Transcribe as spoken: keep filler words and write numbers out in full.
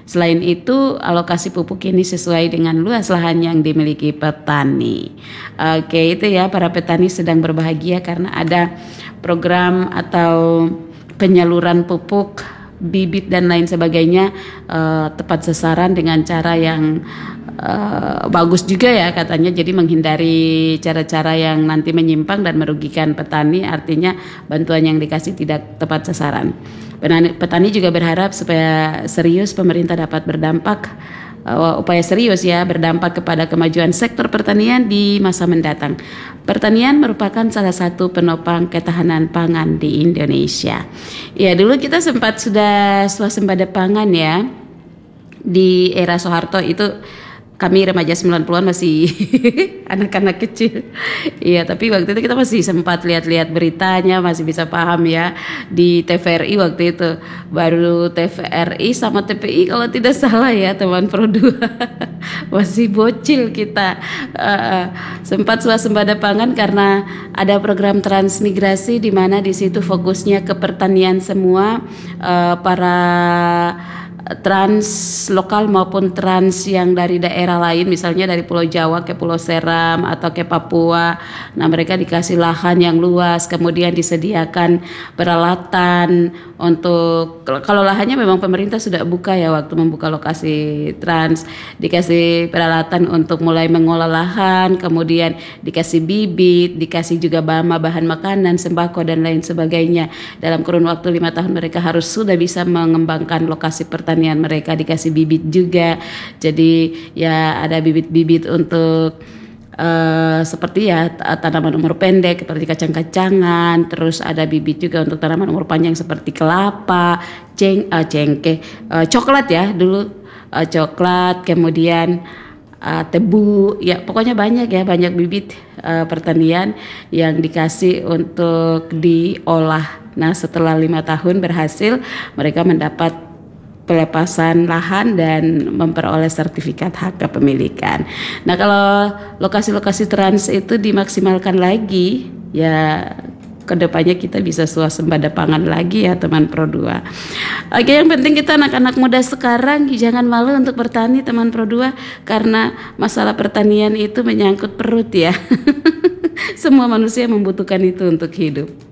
Selain itu, alokasi pupuk ini sesuai dengan luas lahan yang dimiliki petani. Oke, itu ya, para petani sedang berbahagia karena ada program atau penyaluran pupuk, bibit dan lain sebagainya uh, tepat sasaran dengan cara yang uh, bagus juga ya katanya, jadi menghindari cara-cara yang nanti menyimpang dan merugikan petani, artinya bantuan yang dikasih tidak tepat sasaran. Petani, petani juga berharap supaya serius pemerintah dapat berdampak uh, upaya serius ya berdampak kepada kemajuan sektor pertanian di masa mendatang. Pertanian merupakan salah satu penopang ketahanan pangan di Indonesia. Ya, dulu kita sempat sudah swasembada pangan ya. Di era Soeharto itu kami remaja sembilan puluhan masih anak-anak kecil. Iya, tapi waktu itu kita masih sempat lihat-lihat beritanya, masih bisa paham ya di T V R I waktu itu. Baru T V R I sama T P I kalau tidak salah ya, teman Pro dua. Masih bocil kita. Uh, sempat swasembada pangan karena ada program transmigrasi di mana di situ fokusnya ke pertanian semua, uh, para trans lokal maupun trans yang dari daerah lain, misalnya dari Pulau Jawa ke Pulau Seram atau ke Papua. Nah, mereka dikasih lahan yang luas, kemudian disediakan peralatan untuk, kalau lahannya memang pemerintah sudah buka ya waktu membuka lokasi trans, dikasih peralatan untuk mulai mengolah lahan, kemudian dikasih bibit, dikasih juga bama, bahan makanan, sembako dan lain sebagainya. Dalam kurun waktu lima tahun mereka harus sudah bisa mengembangkan lokasi pertanian mereka, dikasih bibit juga. Jadi ya ada bibit-bibit untuk Uh, seperti ya tanaman umur pendek seperti kacang-kacangan, terus ada bibit juga untuk tanaman umur panjang seperti kelapa, ceng, uh, cengkeh, uh, coklat ya dulu, uh, coklat, kemudian uh, tebu, ya pokoknya banyak ya, banyak bibit uh, pertanian yang dikasih untuk diolah. Nah, setelah lima tahun berhasil, mereka mendapat pelepasan lahan dan memperoleh sertifikat hak kepemilikan. Nah, kalau lokasi-lokasi trans itu dimaksimalkan lagi, ya kedepannya kita bisa swasembada pangan lagi ya teman Pro dua. Oke, yang penting kita anak-anak muda sekarang jangan malu untuk bertani teman Pro dua, karena masalah pertanian itu menyangkut perut ya. Semua manusia membutuhkan itu untuk hidup.